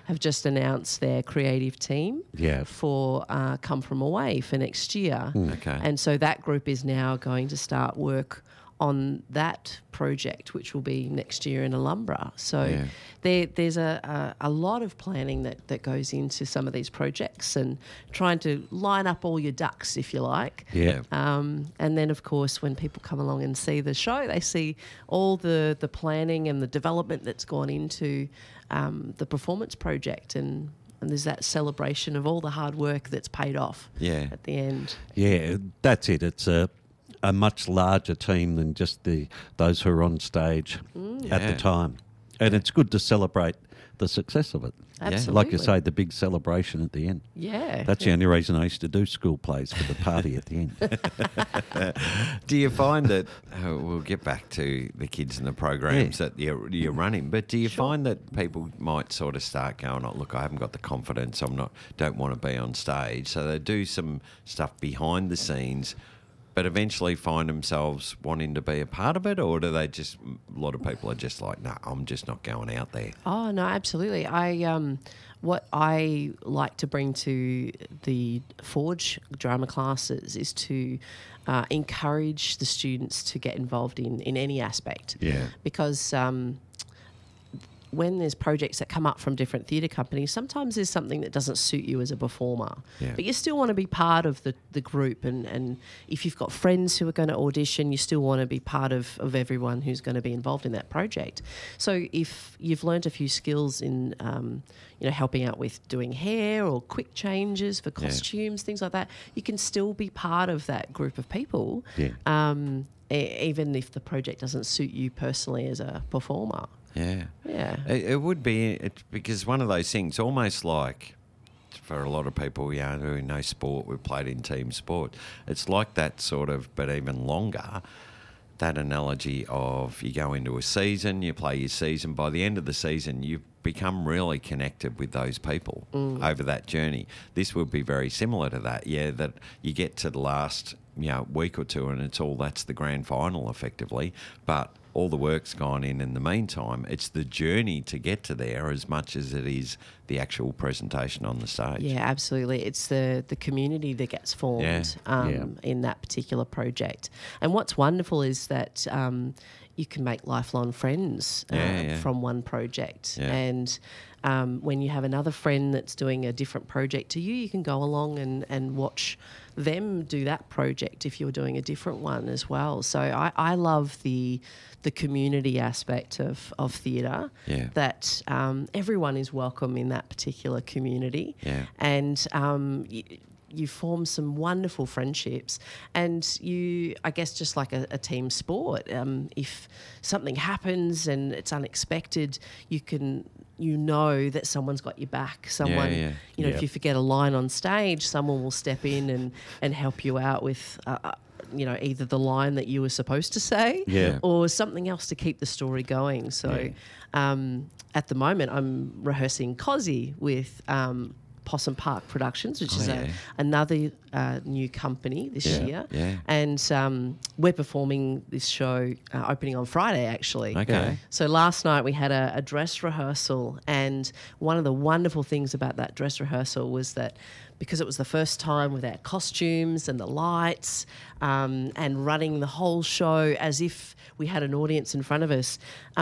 have just announced their creative team Yeah. for Come From Away for next year. Okay. And so that group is now going to start work on that project, which will be next year in Alumbra. So there's a lot of planning that goes into some of these projects and trying to line up all your ducks, if you like. Yeah. And then, of course, when people come along and see the show, they see all the planning and the development that's gone into the performance project, and there's that celebration of all the hard work that's paid off at the end. Yeah, that's it. It's a much larger team than just those who are on stage at the time. And it's good to celebrate the success of it. Absolutely. Like you say, the big celebration at the end. Yeah. That's the only reason I used to do school plays, for the party at the end. Do you find that, we'll get back to the kids and the programs that you're running, but do you find that people might sort of start going, oh, look, I haven't got the confidence, don't want to be on stage, so they do some stuff behind the scenes, but eventually find themselves wanting to be a part of it, or do they just, a lot of people are just like, no, I'm just not going out there? Oh, no, absolutely. What I like to bring to the Forge drama classes is to encourage the students to get involved in any aspect. Yeah. Because when there's projects that come up from different theatre companies, sometimes there's something that doesn't suit you as a performer. Yeah. But you still want to be part of the group, and if you've got friends who are going to audition, you still want to be part of everyone who's going to be involved in that project. So if you've learnt a few skills in helping out with doing hair or quick changes for costumes, things like that, you can still be part of that group of people, even if the project doesn't suit you personally as a performer. Yeah. Yeah. It would be, because one of those things, almost like for a lot of people, who know sport, we've played in team sport, it's like that sort of, but even longer, that analogy of you go into a season, you play your season, by the end of the season, you become really connected with those people over that journey. This would be very similar to that, that you get to the last week or two and that's the grand final effectively, but all the work's gone in the meantime. It's the journey to get to there as much as it is the actual presentation on the stage. Yeah, absolutely. It's the community that gets formed in that particular project. And what's wonderful is that you can make lifelong friends from one project. Yeah. And when you have another friend that's doing a different project to you, you can go along and watch them do that project if you're doing a different one as well. So I love the community aspect of theatre, that everyone is welcome in that particular community. Yeah. And you form some wonderful friendships, and I guess just like a team sport, if something happens and it's unexpected, you know that someone's got your back. Someone, if you forget a line on stage, someone will step in and help you out with either the line that you were supposed to say or something else to keep the story going. So at the moment I'm rehearsing Cozzy with Possum Park Productions, which is another new company this year. Yeah. And we're performing this show opening on Friday, actually. Okay. So last night we had a dress rehearsal, and one of the wonderful things about that dress rehearsal was that because it was the first time with our costumes and the lights and running the whole show as if we had an audience in front of us,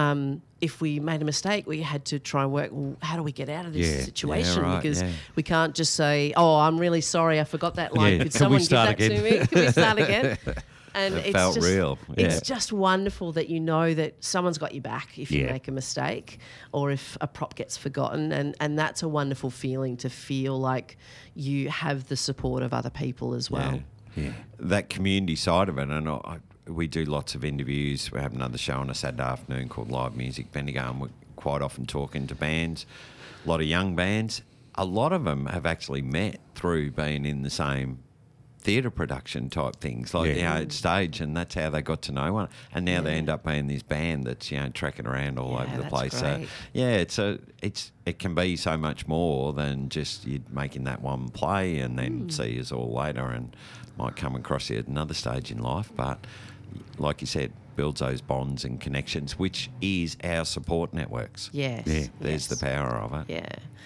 if we made a mistake, we had to try and work, well, how do we get out of this situation? Because we can't just say, oh, I'm really sorry, I forgot that line. Could someone give that to me? Can we start again? And it felt just real. It's just wonderful that you know that someone's got your back if you make a mistake or if a prop gets forgotten. And that's a wonderful feeling, to feel like you have the support of other people as well. Yeah. That community side of it, and we do lots of interviews. We have another show on a Saturday afternoon called Live Music Bendigo, and we're quite often talking to bands, a lot of young bands. A lot of them have actually met through being in the same theatre production type things, like at stage, and that's how they got to know one. And now they end up being this band that's tracking around all over the place. Great. So it can be so much more than just you making that one play and then see us all later, and might come across you at another stage in life. But like you said, builds those bonds and connections, which is our support networks. Yes. There's the power of it. Yeah.